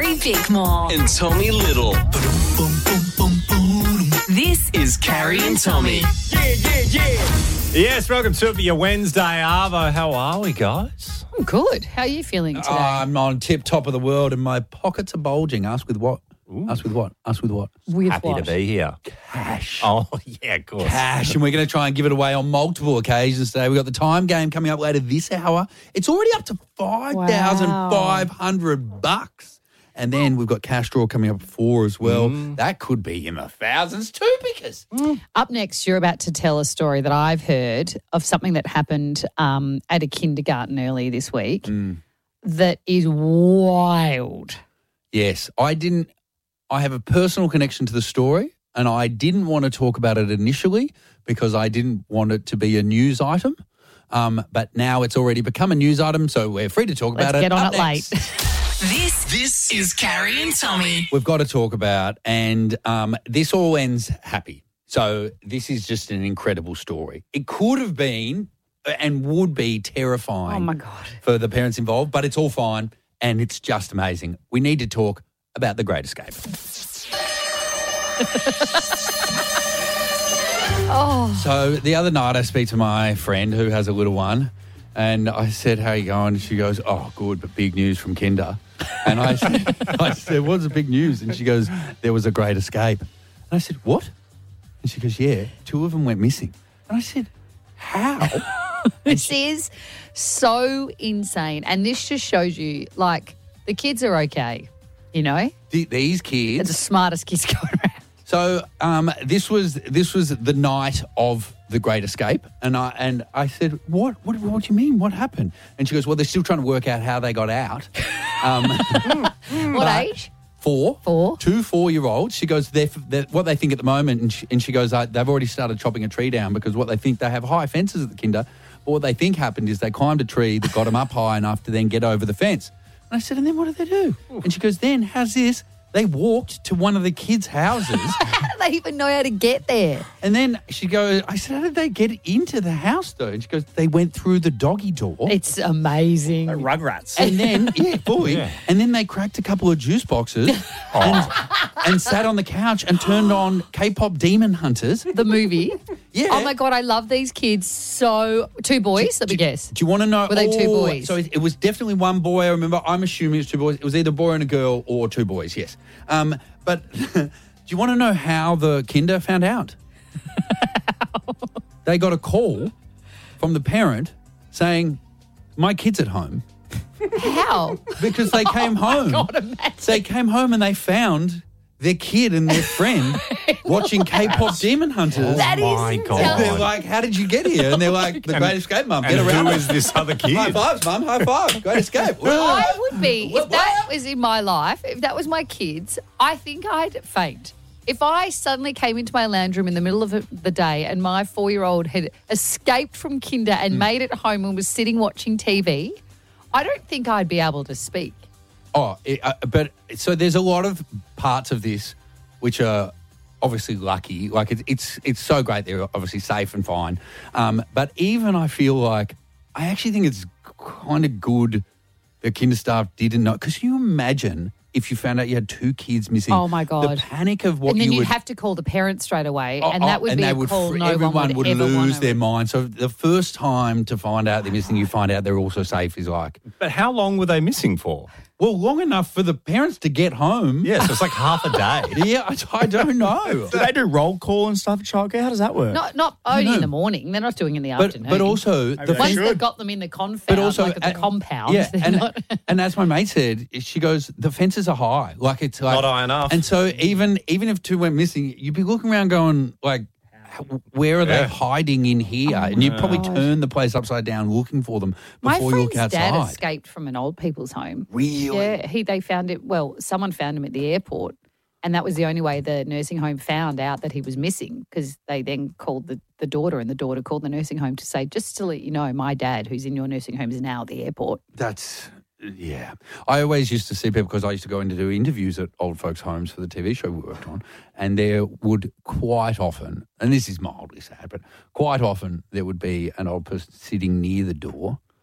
Gary Bickmore. And Tommy Little. This Is Carrie and Tommy. Yes, welcome to your Wednesday, Arvo. How are we, guys? I'm good. How are you feeling today? I'm on tip top of the world and my pockets are bulging. Ask with what? Ask with what? Ask with what? With Happy what? to be here. Cash. Oh, yeah, of course. Cash. And we're going to try and give it away on multiple occasions today. We've got the time game coming up later this hour. It's already up to $5,500. And then we've got cash draw coming up at 4 as well. That could be in the thousands too, because Up next, you're about to tell a story that I've heard of something that happened at a kindergarten earlier this week that is wild. yes, I have a personal connection to the story and I didn't want to talk about it initially because I didn't want it to be a news item. But now it's already become a news item, so we're free to talk about Let's it. get on Up it next. late. This is Carrie and Tommy. We've got to talk about, and this all ends happy. So this is just an incredible story. It could have been and would be terrifying Oh, my God. for the parents involved, but it's all fine and it's just amazing. We need to talk about The Great Escape. So the other night I speak to my friend who has a little one and I said, how you going? And she goes, oh, good, but big news from Kinder. And I said, what's the big news? And she goes, there was a great escape. And I said, what? And she goes, yeah, 2 of them went missing. And I said, how? This is so insane. And this just shows you, like, the kids are okay, you know? These They're kids. the smartest kids going around. So this was the night of the Great Escape, and I said, what do you mean? What happened? And she goes, well, they're still trying to work out how they got out. What age? 4. 4. 2 4-year-olds. She goes, they're what they think at the moment, and she goes, they've already started chopping a tree down because what they think, they have high fences at the Kinder, but what they think happened is they climbed a tree that got them up high enough to then get over the fence. And I said, and then what did they do? And she goes, then how's this? They walked to one of the kids' houses. How do they even know how to get there? And then she goes, I said, how did they get into the house though? And she goes, they went through the doggy door. It's amazing. Rugrats. And then, and then they cracked a couple of juice boxes and sat on the couch and turned on K-pop Demon Hunters. The movie. Yeah. Oh, my God, I love these kids so... 2 boys, let me guess. Do you want to know? Were they 2 boys? So it was definitely 1 boy. I remember. I'm assuming it was 2 boys. It was either a boy and a girl or 2 boys. Yes. But do you want to know how the Kinder found out? They got a call from the parent saying, "My kid's at home." How? Because they came home. God, imagine. They came home and they found their kid and their friend watching K-pop Demon Hunters. That is my God. And they're insane. like, how did you get here? And they're like, the Great Escape, Mum. Get And around. who is this other kid? High fives, Mum. High five. Great Escape. I would be, if What? that was in my life, if that was my kids, I think I'd faint. If I suddenly came into my lounge room in the middle of the day and my 4-year-old had escaped from Kinder and made it home and was sitting watching TV, I don't think I'd be able to speak. Oh, but so there's a lot of parts of this which are obviously lucky. Like it's so great they're obviously safe and fine. But even I feel like I actually think it's kind of good that Kinder staff didn't know. Because can you imagine if you found out you had 2 kids missing? Oh, my God. The panic of what And then you you'd would have to call the parents straight away, and that would be a call no everyone one would ever lose want their to. mind. So the first time to find out they're missing, you find out they're also safe is like, But how long were they missing for? well, long enough for the parents to get home. Yeah, so it's like half a day. Yeah, I don't know. Do they do roll call and stuff at childcare? How does that work? Not only in the morning. They're not doing it in the afternoon. But also, Maybe the they once should. they've got them in the confound, But also, like at the compound, yeah, they're and, not... and as my mate said, she goes, the fences are high. Like it's like Not high enough. And so even if 2 went missing, you'd be looking around going like, where are they Yeah. hiding in here? And you'd probably turn the place upside down looking for them My before you look friend's outside. dad escaped from an old people's home. Really? Yeah, they found it. Well, someone found him at the airport, and that was the only way the nursing home found out that he was missing. Because they then called the daughter, and the daughter called the nursing home to say, "Just to let you know, my dad, who's in your nursing home, is now at the airport." That's Yeah. I always used to see people, because I used to go in to do interviews at old folks' homes for the TV show we worked on, and there would quite often, and this is mildly sad, but quite often there would be an old person sitting near the door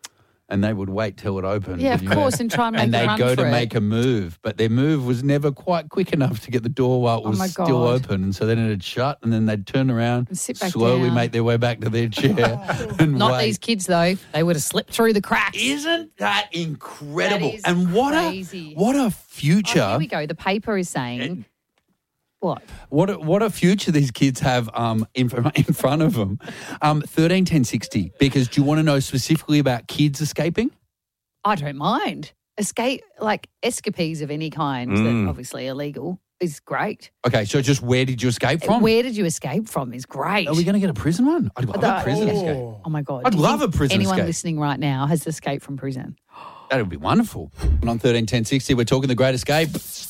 and they would wait till it opened. Yeah, of course, and try and make and a they'd run go for to it. make a move, but their move was never quite quick enough to get the door while it was my still God. open. And so then it'd shut, and then they'd turn around, And sit back slowly down. make their way back to their chair and Not wait. these kids, though. They would have slipped through the cracks. Isn't that incredible? That is and what crazy. a future! Oh, here we go. The paper is saying, what? What a future these kids have in front of them. 13 10 60. Because do you want to know specifically about kids escaping? I don't mind. Escapades of any kind that obviously illegal is great. Okay, so just where did you escape from? Where did you escape from is great. Are we going to get a prison one? I'd love a prison escape. Oh, my God. I'd Do you love think a prison anyone escape. listening right now has escaped from prison? That would be wonderful. And on 13 10 60, we're talking the Great Escape.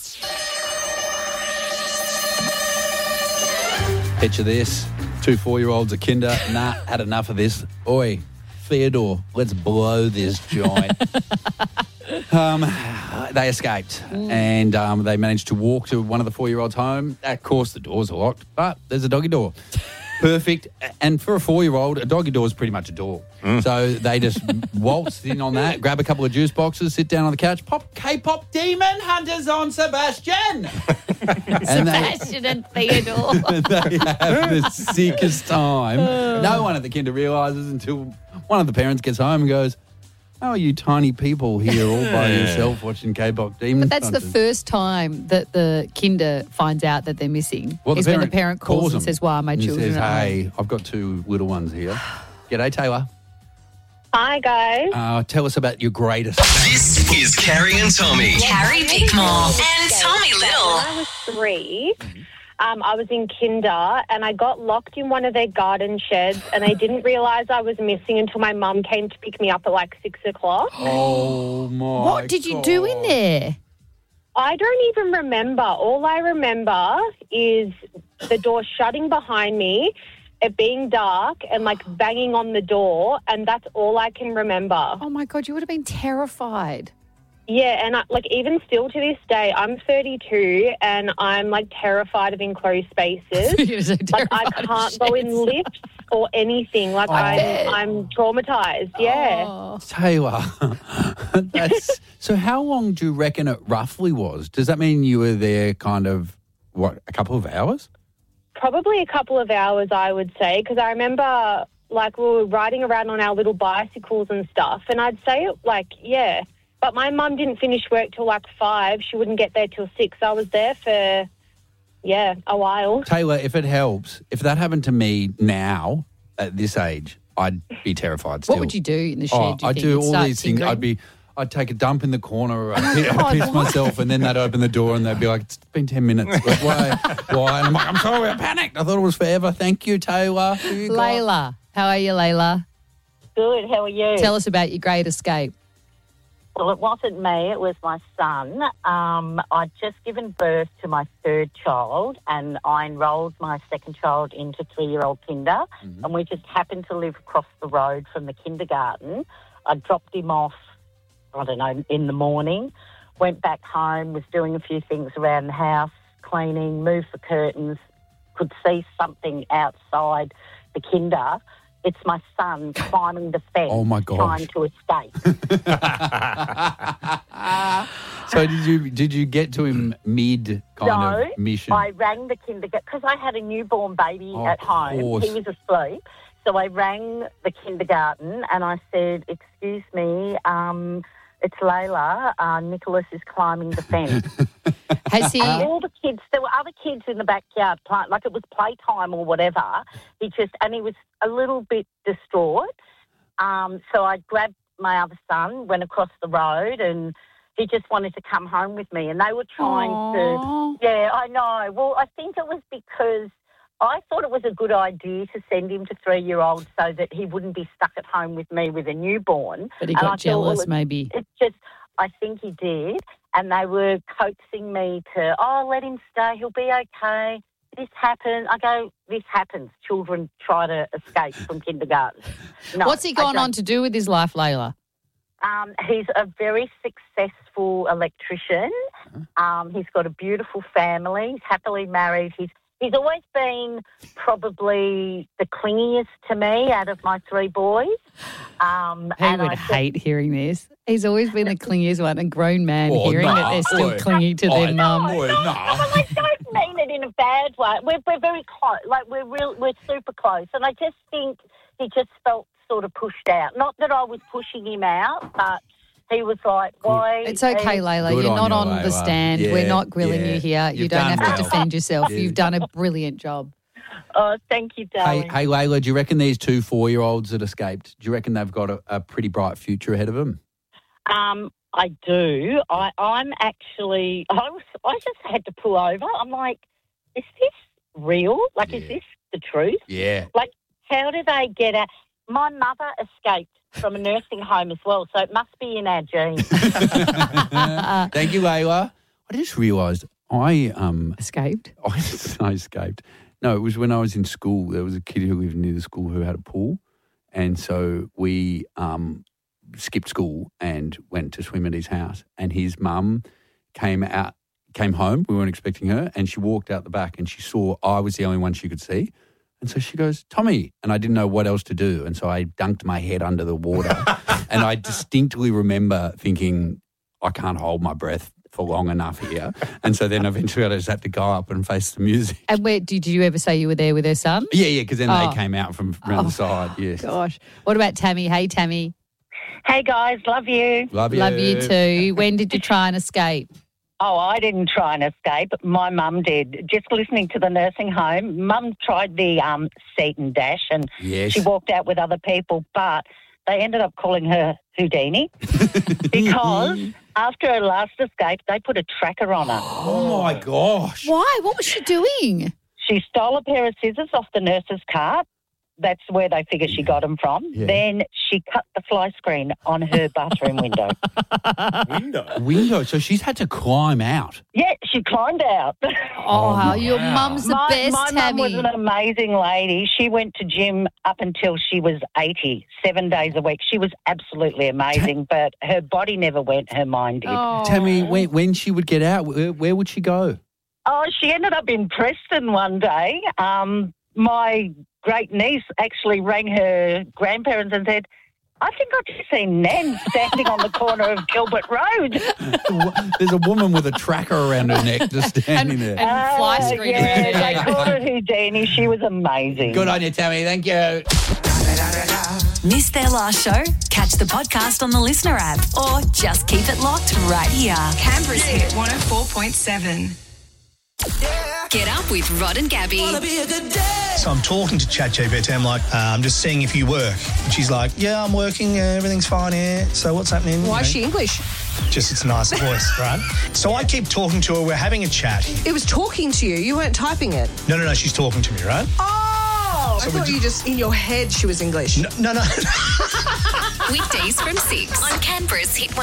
Picture this. 2 4-year-olds at kinder. Nah, had enough of this. Oi, Theodore, let's blow this joint. They escaped and they managed to walk to one of the 4-year-olds' home. Of course, the doors are locked, but there's a doggy door. Perfect. And for a 4-year-old, a doggy door is pretty much a door. So they just waltzed in on that, grab a couple of juice boxes, sit down on the couch, pop K-pop Demon Hunters on Sebastian. And Sebastian and Theodore. they have the sickest time. No one at the kinder realises until one of the parents gets home and goes, "How are you tiny people here all by yourself watching K-pop Demon But that's the Hunters?" first time that the kinder finds out that they're missing. Well, is when the parent calls them and says, "Why are my and children says, at home?" "Hey, I've got 2 little ones here." G'day, Taylor. Hi, guys. Tell us about your greatest. This is Carrie and Tommy. Carrie Bickmore and Tommy When Little. I was 3, I was in kinder and I got locked in one of their garden sheds and I didn't realise I was missing until my mum came to pick me up at like 6 o'clock. Oh, my What did you do in there? I don't even remember. All I remember is the door shutting behind me, it being dark and like banging on the door, and that's all I can remember. Oh, my God, you would have been terrified. Yeah, and even still to this day, I'm 32 and I'm like terrified of enclosed spaces. You're so Like I terrified of can't go in sheds. lifts or anything. Like I'm traumatized. Yeah. Oh. Taylor, so how long do you reckon it roughly was? Does that mean you were there kind of, a couple of hours? Probably a couple of hours, I would say, because I remember like we were riding around on our little bicycles and stuff, and I'd say it like, yeah. But my mum didn't finish work till like 5. She wouldn't get there till 6. I was there for, a while. Taylor, if it helps, if that happened to me now at this age, I'd be terrified still. What would you do in the shed? I'd do all these things. I'd take a dump in the corner, I'd piss myself, and then they'd open the door and they'd be like, "It's been 10 minutes. Why? Why?" And I'm like, "I'm sorry, I panicked. I thought it was forever. Thank you, Taylor." Who you got? Layla. How are you, Layla? Good, how are you? Tell us about your great escape. Well, it wasn't me, it was my son. I'd just given birth to my 3rd child and I enrolled my 2nd child into 3-year-old kinder, and we just happened to live across the road from the kindergarten. I dropped him off, I don't know, in the morning, went back home, was doing a few things around the house, cleaning, moved the curtains, could see something outside the kinder. It's my son climbing the fence, Oh, my gosh. trying to escape. So did you get to him mid kind of mission? I rang the kindergarten because I had a newborn baby Oh, at home. course. He was asleep. So I rang the kindergarten and I said, "Excuse me, it's Layla. Nicholas is climbing the fence." Has he? All the kids, there were other kids in the backyard, like it was playtime or whatever. He was a little bit distraught. So I grabbed my other son, went across the road, and he just wanted to come home with me. And they were trying Aww. to, yeah, I know. Well, I think it was because I thought it was a good idea to send him to 3-year-old so that he wouldn't be stuck at home with me with a newborn. But he And I got thought, jealous, well, maybe. It's just, I think he did. And they were coaxing me to, let him stay. He'll be okay. This happened. I go, this happens. Children try to escape from kindergarten. No, What's he I gone don't. on to do with his life, Layla? He's a very successful electrician. He's got a beautiful family. He's happily married. He's He's always been probably the clingiest to me out of my three boys. He would hate hearing this. He's always been the clingiest one, a grown man hearing that they're still clingy to their mum. Well, I don't mean it in a bad way. We're very close. Like, we're super close. And I just think he just felt sort of pushed out. Not that I was pushing him out, but he was like, why? It's okay, Layla. Good You're on not you, on the Layla. stand. Yeah, We're not grilling you here. You You've don't done have well. to defend yourself. Yeah. You've done a brilliant job. Oh, thank you, darling. Hey, Layla, do you reckon these 2 4-year-olds that escaped, do you reckon they've got a pretty bright future ahead of them? I do. I'm actually, I just had to pull over. I'm like, is this real? Like, is this the truth? Yeah. Like, how do they get out? My mother escaped from a nursing home as well, so it must be in our genes. Thank you, Layla. I just realised I Escaped? I escaped. No, it was when I was in school. There was a kid who lived near the school who had a pool, and so we skipped school and went to swim at his house. And his mum came home. We weren't expecting her, and she walked out the back and she saw I was the only one she could see. And so she goes, Tommy, and I didn't know what else to do. And so I dunked my head under the water. And I distinctly remember thinking, I can't hold my breath for long enough here. And so then eventually I just had to go up and face the music. And where did you ever say you were there with her son? Yeah, because then they came out from around the side. Yes. Gosh. What about Tammy? Hey, Tammy. Hey, guys, love you. Love you. Love you too. When did you try and escape? Oh, I didn't try and escape. My mum did. Just listening to the nursing home, Mum tried the seat and dash and she walked out with other people, but they ended up calling her Houdini because after her last escape, they put a tracker on her. Oh, my gosh. Why? What was she doing? She stole a pair of scissors off the nurse's cart. That's where they figure she got them from. Yeah. Then she cut the fly screen on her bathroom window. Window. So she's had to climb out. Yeah, she climbed out. Oh, your mum's the best, My mum Tammy. was an amazing lady. She went to gym up until she was 80, 7 days a week. She was absolutely amazing, but her body never went, her mind did. Oh. Tammy, when she would get out, where would she go? Oh, she ended up in Preston one day. My great niece actually rang her grandparents and said, I think I've just seen Nan standing on the corner of Gilbert Road. There's a woman with a tracker around her neck just standing there. And fly screen Yeah, around they her. called her Houdini. She was amazing. Good on you, Tammy. Thank you. Missed their last show? Catch the podcast on the Listener app or just keep it locked right here. Canberra's hit 104.7. Get up with Rod and Gabby. So I'm talking to ChatGPT. I'm like, I'm just seeing if you work. And she's like, yeah, I'm working. Everything's fine here. So what's happening? Why is she English? Just it's a nice voice, right? So I keep talking to her. We're having a chat. It was talking to you. You weren't typing it. No, she's talking to me, right? Oh, So I we thought do- you just, in your head, she was English. No. Weekdays from 6 on Canberra's hit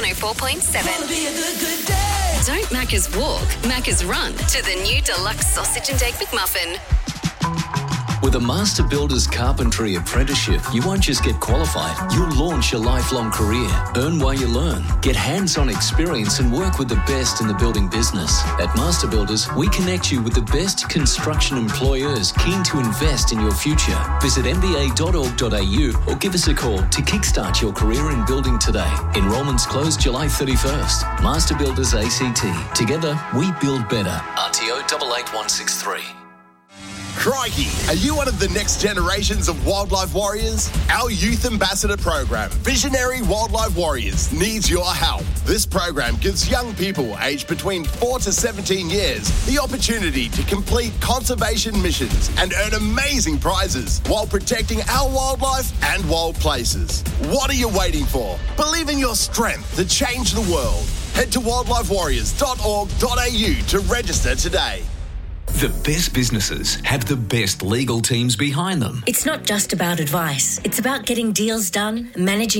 104.7. Don't Macca's walk, Macca's run to the new deluxe sausage and egg McMuffin. With a Master Builders Carpentry Apprenticeship, you won't just get qualified, you'll launch your lifelong career. Earn while you learn, get hands-on experience and work with the best in the building business. At Master Builders, we connect you with the best construction employers keen to invest in your future. Visit mba.org.au or give us a call to kickstart your career in building today. Enrollments close July 31st. Master Builders ACT. Together, we build better. RTO 88163. Crikey, are you one of the next generations of wildlife warriors? Our Youth Ambassador program, Visionary Wildlife Warriors, needs your help. This program gives young people aged between 4 to 17 years the opportunity to complete conservation missions and earn amazing prizes while protecting our wildlife and wild places. What are you waiting for? Believe in your strength to change the world. Head to wildlifewarriors.org.au to register today. The best businesses have the best legal teams behind them. It's not just about advice. It's about getting deals done, managing